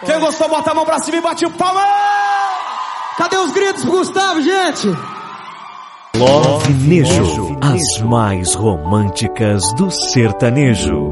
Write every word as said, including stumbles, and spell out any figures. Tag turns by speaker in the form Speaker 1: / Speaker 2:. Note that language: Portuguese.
Speaker 1: Quem gostou, bota a mão pra cima e bate o palma.
Speaker 2: Cadê os gritos pro Gustavo, gente?
Speaker 3: Love Nejo, as mais românticas do sertanejo.